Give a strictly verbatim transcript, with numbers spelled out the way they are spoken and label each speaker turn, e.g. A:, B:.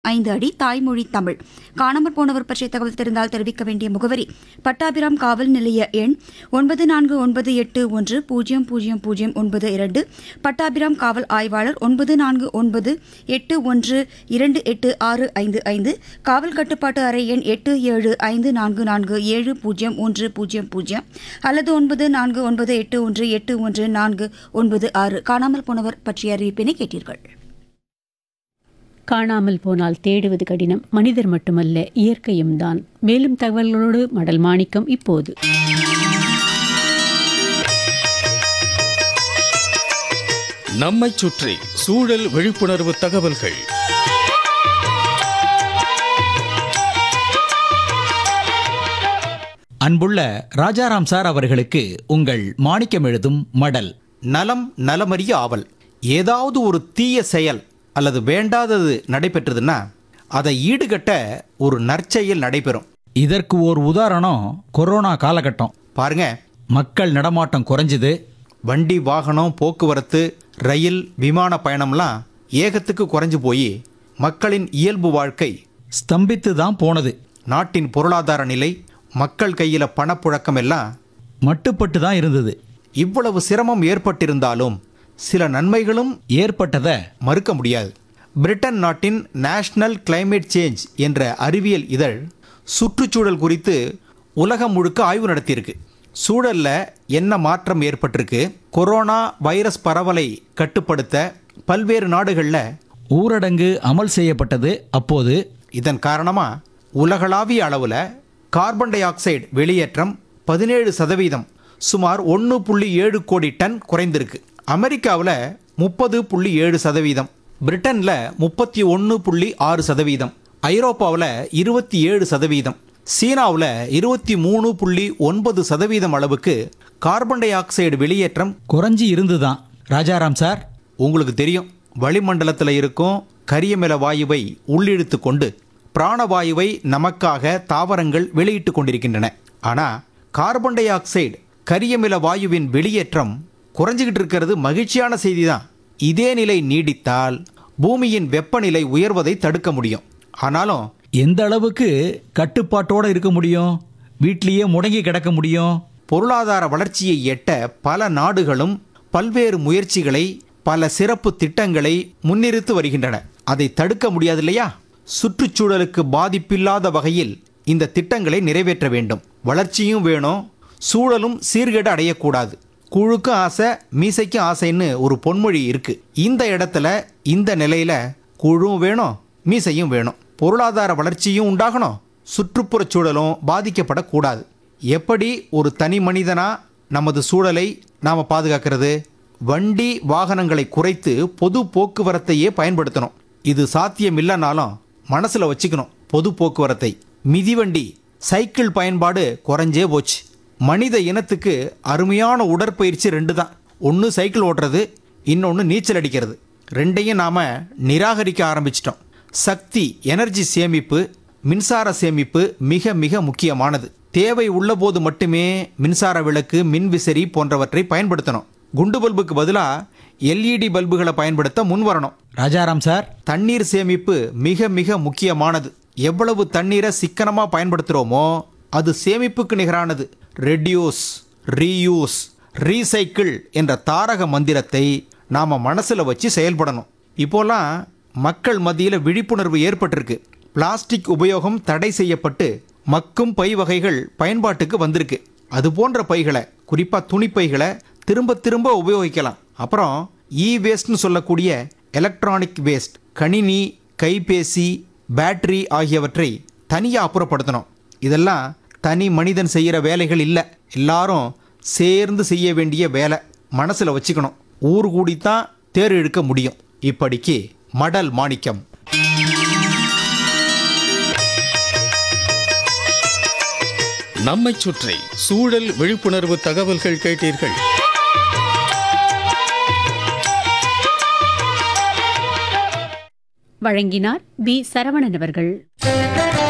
A: ஐந்து அடி தாய்மொழி தமிழ். காணாமற் போனவர் பற்றிய தகவல் தெரிந்தால் தெரிவிக்க வேண்டிய முகவரி: பட்டாபிராம் காவல் நிலைய எண் ஒன்பது நான்கு ஒன்பது எட்டு ஒன்று பூஜ்ஜியம் பூஜ்ஜியம் பூஜ்ஜியம் ஒன்பது இரண்டு. பட்டாபிராம் காவல் ஆய்வாளர் ஒன்பது நான்கு ஒன்பது எட்டு ஒன்று இரண்டு எட்டு ஆறு ஐந்து ஐந்து. காவல் கட்டுப்பாட்டு அறை எண் எட்டு ஏழு ஐந்து நான்கு நான்கு ஏழு பூஜ்ஜியம் ஒன்று பூஜ்ஜியம் பூஜ்ஜியம் அல்லது ஒன்பது நான்கு ஒன்பது எட்டு ஒன்று எட்டு ஒன்று நான்கு ஒன்பது ஆறு. காணாமல் போனவர் பற்றிய அறிவிப்பினை கேட்டீர்கள்.
B: காணாமல் போனால் தேடுவது கடினம், மனிதர் மட்டுமல்ல இயற்கையும் தான். மேலும் தகவல்களோடு மடல் மாணிக்கம் இப்போது.
C: நம்மைச் சுற்றி சூழல் விழிப்புணர்வு தகவல்கள்.
D: அன்புள்ள ராஜாராம் சார் அவர்களுக்கு உங்கள் மாணிக்கம் எழுதும் மடல்.
E: நலம் நலமறிய ஆவல். ஏதாவது ஒரு தீய செயல் அல்லது வேண்டாதது நடைபெற்றதுன்னா அதை ஈடுகட்ட ஒரு நற்செயல் நடைபெறும்.
D: இதற்கு ஓர் உதாரணம் கொரோனா காலகட்டம்.
E: பாருங்க,
D: மக்கள் நடமாட்டம் குறைஞ்சுது.
E: வண்டி வாகனம் போக்குவரத்து ரயில் விமான பயணம்லாம் ஏகத்துக்கு குறைஞ்சு போய் மக்களின் இயல்பு வாழ்க்கை
D: ஸ்தம்பித்து தான் போனது.
E: நாட்டின் பொருளாதார நிலை, மக்கள் கையில் பணப்புழக்கம் எல்லாம்
D: மட்டுப்பட்டு தான் இருந்தது.
E: இவ்வளவு சிரமம் ஏற்பட்டிருந்தாலும் சில நன்மைகளும்
D: ஏற்பட்டதை
E: மறுக்க முடியாது. பிரிட்டன் நாட்டின் நேஷனல் கிளைமேட் சேஞ்ச் என்ற அறிவியல் இதழ் சுற்றுச்சூழல் குறித்து உலகம் முழுக்க ஆய்வு நடத்தியிருக்கு. சூழல்ல என்ன மாற்றம் ஏற்பட்டிருக்கு, கொரோனா வைரஸ் பரவலை கட்டுப்படுத்த பல்வேறு நாடுகளில்
D: ஊரடங்கு அமல் செய்யப்பட்டது. அப்போது
E: இதன் காரணமாக உலகளாவிய அளவில் கார்பன் டை ஆக்சைடு வெளியேற்றம் பதினேழு சதவீதம் சுமார் ஒன்று புள்ளி ஏழு கோடி டன் குறைந்திருக்கு. அமெரிக்காவில் முப்பது புள்ளி ஏழு சதவீதம், பிரிட்டனில் முப்பத்தி ஒன்று புள்ளி ஆறு சதவீதம், ஐரோப்பாவில் இருபத்தி ஏழு சதவீதம், சீனாவில் இருபத்தி மூணு புள்ளி ஒன்பது சதவீதம் அளவுக்கு கார்பன் டை ஆக்சைடு வெளியேற்றம்
D: குறைஞ்சி இருந்துதான். ராஜாராம் சார்,
E: உங்களுக்கு தெரியும், வளிமண்டலத்தில் இருக்கும் கரியமில வாயுவை உள்ளிழுத்து கொண்டு பிராணவாயுவை நமக்காக தாவரங்கள் வெளியிட்டு கொண்டிருக்கின்றன. ஆனால் கார்பன் டை ஆக்சைடு கரியமில வாயுவின் வெளியேற்றம் குறைஞ்சிக்கிட்டு இருக்கிறது மகிழ்ச்சியான செய்தி தான். இதே நிலை நீடித்தால் பூமியின் வெப்பநிலை உயர்வதை தடுக்க முடியும். ஆனாலும்
D: எந்த அளவுக்கு கட்டுப்பாட்டோடு இருக்க முடியும்? வீட்டிலேயே முடங்கி கிடக்க முடியும்?
E: பொருளாதார வளர்ச்சியை எட்ட பல நாடுகளும் பல்வேறு முயற்சிகளை, பல சிறப்பு திட்டங்களை முன்னிறுத்தி வருகின்றன. அதை தடுக்க முடியாது இல்லையா? சுற்றுச்சூழலுக்கு பாதிப்பில்லாத வகையில் இந்த திட்டங்களை நிறைவேற்ற வேண்டும். வளர்ச்சியும் வேணும், சூழலும் சீர்கேடு அடையக்கூடாது. குழுக்கு ஆசை மீசைக்கு ஆசைன்னு ஒரு பொன்மொழி இருக்கு. இந்த இடத்துல இந்த நிலையில குழுவும் வேணும், மீசையும் வேணும். பொருளாதார வளர்ச்சியும் உண்டாகணும், சுற்றுப்புற சூழலும் பாதிக்கப்படக்கூடாது. எப்படி ஒரு தனி மனிதனா நமது சூழலை நாம் பாதுகாக்கிறது? வண்டி வாகனங்களை குறைத்து பொது போக்குவரத்தையே பயன்படுத்தணும். இது சாத்தியம் இல்லைனாலும் மனசில் வச்சுக்கணும். பொது போக்குவரத்தை, மிதிவண்டி, சைக்கிள் பயன்பாடு குறைஞ்சே போச்சு. மனித இனத்துக்கு அருமையான உடற்பயிற்சி ரெண்டு தான். ஒன்று சைக்கிள் ஓட்டுறது, இன்னொன்று நீச்சல் அடிக்கிறது. ரெண்டையும் நாம் நிராகரிக்க ஆரம்பிச்சிட்டோம். சக்தி, எனர்ஜி சேமிப்பு, மின்சார சேமிப்பு மிக மிக முக்கியமானது. தேவை உள்ளபோது மட்டுமே மின்சார விளக்கு, மின்விசிறி போன்றவற்றை பயன்படுத்தணும். குண்டு பல்புக்கு பதிலாக எல்இடி பல்புகளை பயன்படுத்த முன் வரணும்.
D: ராஜாராம் சார்,
E: தண்ணீர் சேமிப்பு மிக மிக முக்கியமானது. எவ்வளவு தண்ணீரை சிக்கனமாக பயன்படுத்துகிறோமோ அது சேமிப்புக்கு நிகரானது. ரெடியூஸ், ரீயூஸ், ரீசைக்கிள் என்ற தாரக மந்திரத்தை நாம் மனசில் வச்சு செயல்படணும். இப்போலாம் மக்கள் மத்தியில் விழிப்புணர்வு ஏற்பட்டிருக்கு. பிளாஸ்டிக் உபயோகம் தடை செய்யப்பட்டு மக்கும் பை வகைகள் பயன்பாட்டுக்கு வந்திருக்கு. அது போன்ற பைகளை, குறிப்பாக துணிப்பைகளை திரும்ப திரும்ப உபயோகிக்கலாம். அப்புறம் இ வேஸ்ட்னு சொல்லக்கூடிய எலக்ட்ரானிக் வேஸ்ட், கணினி, கைபேசி, பேட்டரி ஆகியவற்றை தனியாக அப்புறப்படுத்தணும். இதெல்லாம் தனி மனிதன் செய்கிற வேலைகள் இல்லை, எல்லாரும் சேர்ந்து செய்ய வேண்டிய வேலை. மனசில் வச்சுக்கணும். ஊர் கூடித்தான் தேர் இழுக்க முடியும். இப்படிக்கு மடல் மாணிக்கம்.
C: நம்மைச் சுற்றி சூழல் விழிப்புணர்வு தகவல்கள் கேட்டீர்கள்.
B: வழங்கினார் பி சரவணன் அவர்கள்.